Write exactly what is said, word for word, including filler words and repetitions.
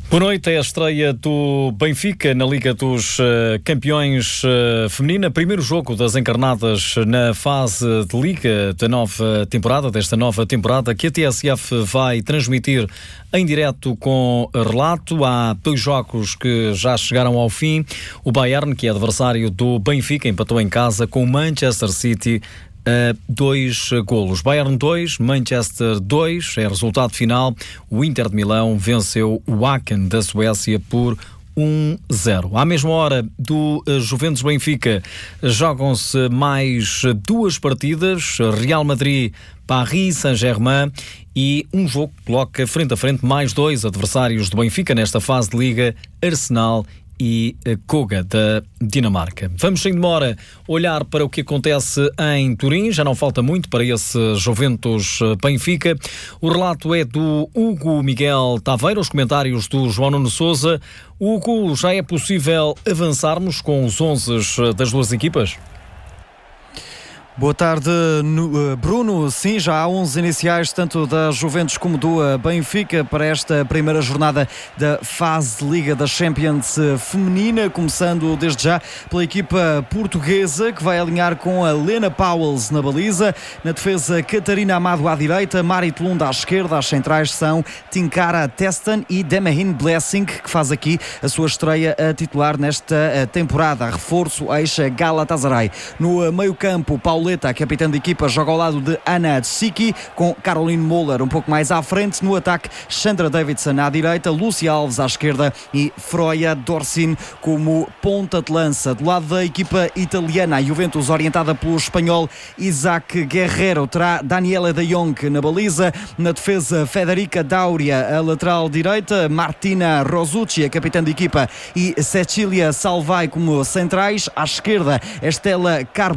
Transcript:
Boa noite, é a estreia do Benfica na Liga dos uh, Campeões uh, Feminina. Primeiro jogo das encarnadas na fase de Liga da nova temporada, desta nova temporada, que a T S F vai transmitir em direto com relato. Há dois jogos que já chegaram ao fim. O Bayern, que é adversário do Benfica, empatou em casa com o Manchester City a dois golos. Bayern dois, Manchester dois, é resultado final. O Inter de Milão venceu o Aken da Suécia por um zero. À mesma hora do Juventus Benfica, jogam-se mais duas partidas. Real Madrid, Paris Saint-Germain, e um jogo que coloca frente a frente mais dois adversários do Benfica nesta fase de Liga, Arsenal e Koga, da Dinamarca. Vamos sem demora olhar para o que acontece em Turim. Já não falta muito para esse Juventus Benfica. O relato é do Hugo Miguel Taveira, os comentários do João Nuno Sousa. Hugo, já é possível avançarmos com os onze das duas equipas? Boa tarde, Bruno. Sim, já há onze iniciais, tanto da Juventus como do Benfica, para esta primeira jornada da fase de Liga da Champions feminina, começando desde já pela equipa portuguesa, que vai alinhar com a Lena Powells na baliza. Na defesa, Catarina Amado à direita, Mari Tlunda à esquerda. As centrais são Tinkara Testan e Demahin Blessing, que faz aqui a sua estreia a titular nesta temporada. Reforço eixa Galatasaray. No meio-campo, Paulo a capitã de equipa, joga ao lado de Ana Tsiki, com Caroline Moller um pouco mais à frente. No ataque, Chandra Davidson à direita, Lúcia Alves à esquerda e Froia Dorsin como ponta de lança. Do lado da equipa italiana, a Juventus, orientada pelo espanhol Isaac Guerrero, terá Daniela de Jong na baliza. Na defesa, Federica Dauria, a lateral direita, Martina Rosucci, a capitã de equipa, e Cecilia Salvai como centrais. À esquerda, Estela Carbo